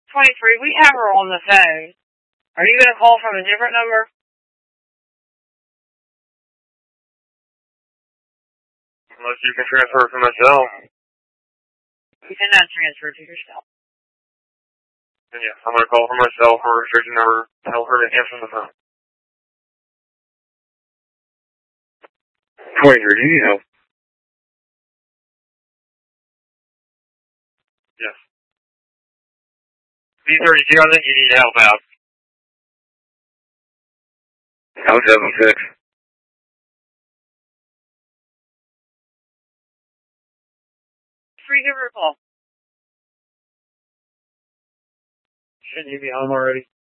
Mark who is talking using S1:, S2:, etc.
S1: 23, we have her on the phone. Are you going to call from a different number?
S2: Unless you can transfer it to myself.
S1: You cannot transfer to yourself.
S2: Then yes, I'm going to call from myself or a restricted number, tell her to answer the phone. 23, do you need help? Yes. B32 on it, you need help out. House 76.
S1: Free give her a call.
S2: Shouldn't you be home already?